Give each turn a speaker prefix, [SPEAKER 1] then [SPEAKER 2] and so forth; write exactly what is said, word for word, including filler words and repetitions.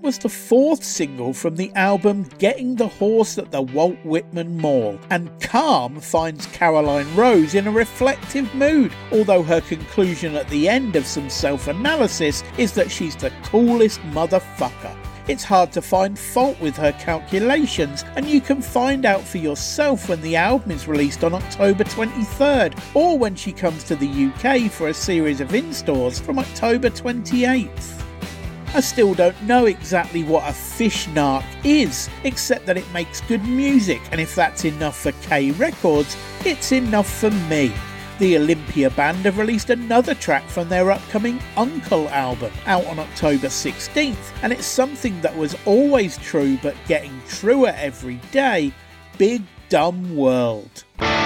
[SPEAKER 1] was the fourth single from the album Getting the Horse at the Walt Whitman Mall, and Calm finds Caroline Rose in a reflective mood, although her conclusion at the end of some self-analysis is that she's the coolest motherfucker. It's hard to find fault with her calculations, and you can find out for yourself when the album is released on October twenty-third, or when she comes to the U K for a series of in-stores from October twenty-eighth. I still don't know exactly what a fish narc is, except that it makes good music, and if that's enough for K Records, it's enough for me. The Olympia Band have released another track from their upcoming Uncle album, out on October sixteenth, and it's something that was always true but getting truer every day: Big Dumb World.